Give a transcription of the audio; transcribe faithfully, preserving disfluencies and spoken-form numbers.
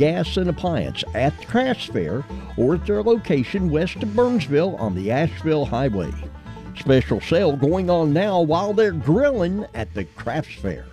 gas, and appliance at the Crafts Fair or at their location west of Burnsville on the Asheville Highway. Special sale going on now while they're grilling at the Crafts Fair.